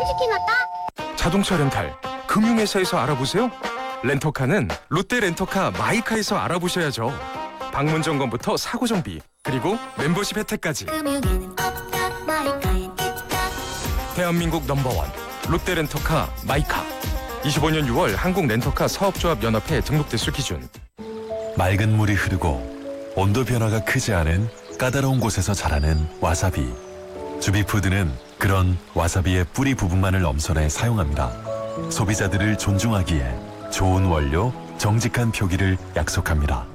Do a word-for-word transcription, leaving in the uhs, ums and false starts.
치킨 왔다. 자동차 렌탈, 금융회사에서 알아보세요. 렌터카는 롯데 렌터카 마이카에서 알아보셔야죠. 방문 점검부터 사고 정비, 그리고 멤버십 혜택까지. 금융에는 없다, 마이카엔 있다. 대한민국 넘버원 롯데 렌터카 마이카. 이십오 년 유월 한국 렌터카 사업조합 연합회 등록 대수 기준. 맑은 물이 흐르고 온도 변화가 크지 않은 까다로운 곳에서 자라는 와사비. 주비푸드는 그런 와사비의 뿌리 부분만을 엄선해 사용합니다. 소비자들을 존중하기에 좋은 원료, 정직한 표기를 약속합니다.